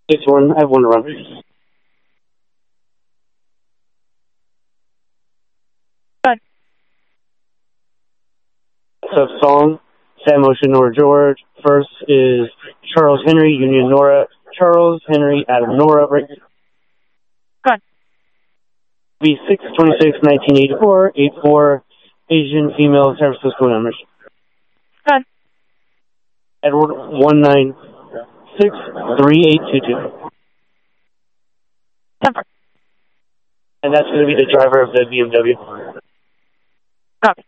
I have one to run. Good. So song, Sam Motion, Nora George. First is Charles Henry, Union Nora. Charles Henry, Adam Nora. Right. Good. V626, 1984, 84, Asian female San Francisco numbers. Good. Edward 1963822. Temper. And that's going to be the driver of the BMW. Copy.